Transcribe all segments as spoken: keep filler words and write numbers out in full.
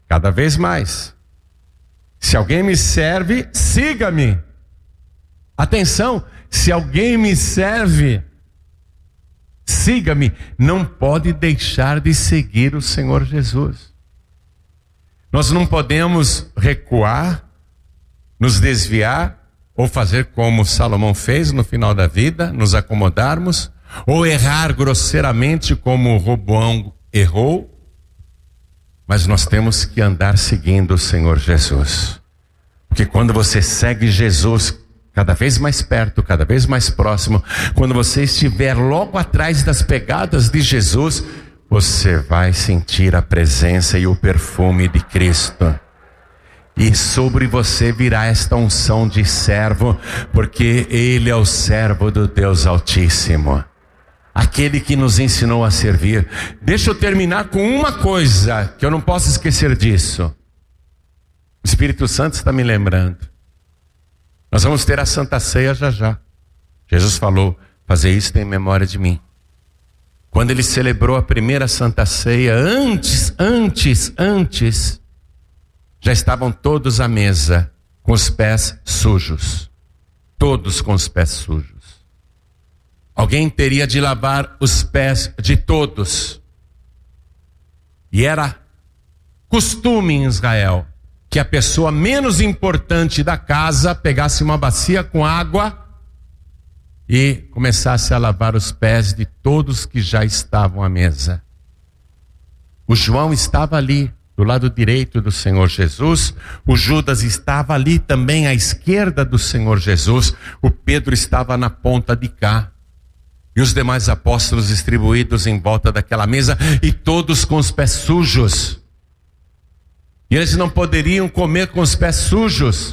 cada vez mais. Se alguém me serve, siga-me. Atenção, se alguém me serve, siga-me. Não pode deixar de seguir o Senhor Jesus. Nós não podemos recuar, nos desviar, ou fazer como Salomão fez no final da vida, nos acomodarmos, ou errar grosseiramente como Roboão errou. Mas nós temos que andar seguindo o Senhor Jesus. Porque quando você segue Jesus cada vez mais perto, cada vez mais próximo, quando você estiver logo atrás das pegadas de Jesus, você vai sentir a presença e o perfume de Cristo. E sobre você virá esta unção de servo, porque Ele é o servo do Deus Altíssimo. Aquele que nos ensinou a servir. Deixa eu terminar com uma coisa, que eu não posso esquecer disso. O Espírito Santo está me lembrando. Nós vamos ter a Santa Ceia já já. Jesus falou, fazer isso em memória de mim. Quando Ele celebrou a primeira Santa Ceia, antes, antes, antes, já estavam todos à mesa, com os pés sujos. Todos com os pés sujos. Alguém teria de lavar os pés de todos. E era costume em Israel que a pessoa menos importante da casa pegasse uma bacia com água e começasse a lavar os pés de todos que já estavam à mesa. O João estava ali, do lado direito do Senhor Jesus. O Judas estava ali também à esquerda do Senhor Jesus. O Pedro estava na ponta de cá. E os demais apóstolos distribuídos em volta daquela mesa, e todos com os pés sujos. E eles não poderiam comer com os pés sujos.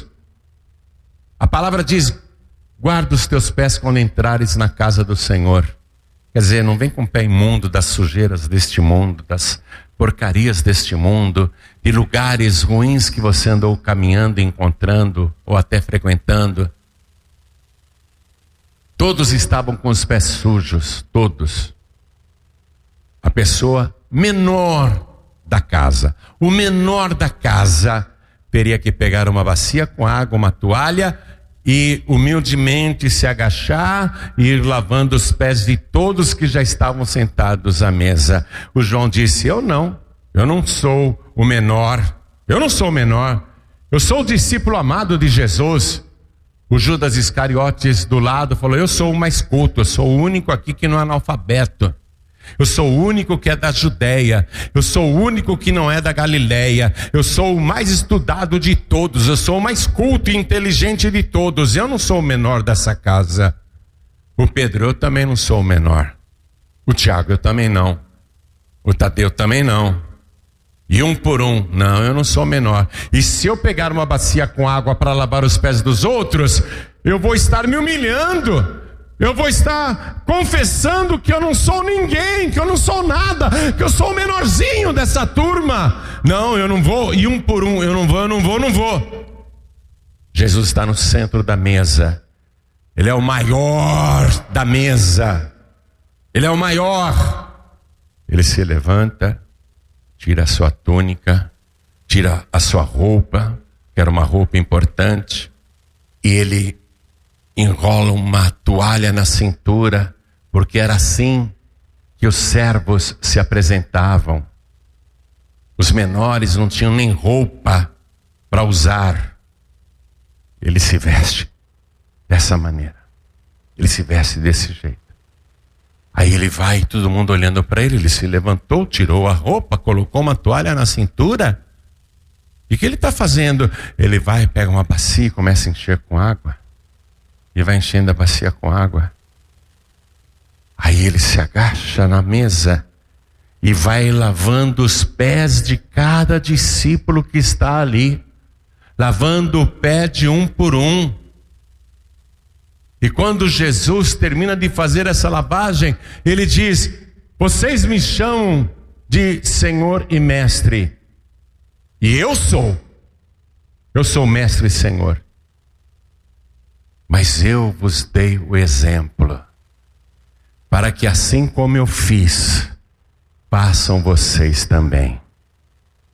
A palavra diz, guarda os teus pés quando entrares na casa do Senhor. Quer dizer, não vem com o pé imundo das sujeiras deste mundo, das porcarias deste mundo, de lugares ruins que você andou caminhando, encontrando, ou até frequentando. Todos estavam com os pés sujos, todos. A pessoa menor da casa, o menor da casa, teria que pegar uma bacia com água, uma toalha, e humildemente se agachar e ir lavando os pés de todos que já estavam sentados à mesa. O João disse, eu não, eu não sou o menor, eu não sou o menor, eu sou o discípulo amado de Jesus. O Judas Iscariotes do lado falou, eu sou o mais culto, eu sou o único aqui que não é analfabeto. Eu sou o único que é da Judeia, eu sou o único que não é da Galileia, eu sou o mais estudado de todos, eu sou o mais culto e inteligente de todos, eu não sou o menor dessa casa. O Pedro, eu também não sou o menor. O Tiago, eu também não. O Tadeu também não. E um por um, não, eu não sou o menor. E se eu pegar uma bacia com água para lavar os pés dos outros, eu vou estar me humilhando. Eu vou estar confessando que eu não sou ninguém, que eu não sou nada, que eu sou o menorzinho dessa turma. Não, eu não vou, e um por um, eu não vou, eu não vou, eu não vou. Jesus está no centro da mesa. Ele é o maior da mesa. Ele é o maior. Ele se levanta, tira a sua túnica, tira a sua roupa, que era uma roupa importante, e ele enrola uma toalha na cintura, porque era assim que os servos se apresentavam. Os menores não tinham nem roupa para usar. Ele se veste dessa maneira, ele se veste desse jeito. Aí ele vai, todo mundo olhando para ele, ele se levantou, tirou a roupa, colocou uma toalha na cintura. E o que ele está fazendo? Ele vai, pega uma bacia e começa a encher com água. E vai enchendo a bacia com água. Aí ele se agacha na mesa e vai lavando os pés de cada discípulo que está ali. Lavando o pé de um por um. E quando Jesus termina de fazer essa lavagem, ele diz: vocês me chamam de Senhor e Mestre. E eu sou. Eu sou Mestre e Senhor. Mas eu vos dei o exemplo, para que assim como eu fiz, façam vocês também.